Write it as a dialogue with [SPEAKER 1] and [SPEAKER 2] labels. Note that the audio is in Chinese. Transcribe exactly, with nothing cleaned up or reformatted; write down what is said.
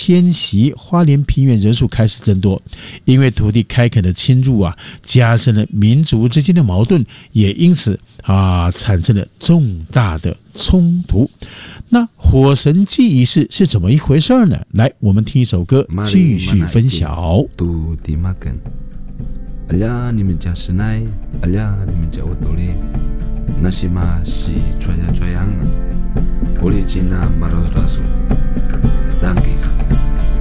[SPEAKER 1] 迁徙，花莲平原人数开始增多。因为土地开垦的侵入啊，加深了民族之间的矛盾，也因此啊产生了重大的冲突。那火神祭仪式是怎么一回事呢？来，我们听一首歌继续分享。
[SPEAKER 2] Alia ni menja senai, alia ni menja otoli. Nasi masih cuaya cuayang, oli Cina maros rasu.